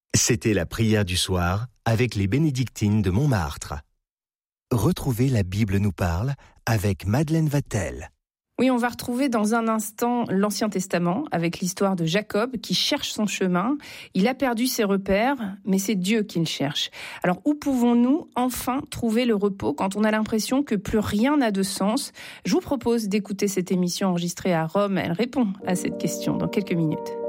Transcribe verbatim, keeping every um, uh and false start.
C'était la prière du soir avec les bénédictines de Montmartre. Retrouvez La Bible nous parle avec Madeleine Vatel. Oui, on va retrouver dans un instant l'Ancien Testament avec l'histoire de Jacob qui cherche son chemin. Il a perdu ses repères, mais c'est Dieu qui le cherche. Alors, où pouvons-nous enfin trouver le repos quand on a l'impression que plus rien n'a de sens ? Je vous propose d'écouter cette émission enregistrée à Rome. Elle répond à cette question dans quelques minutes.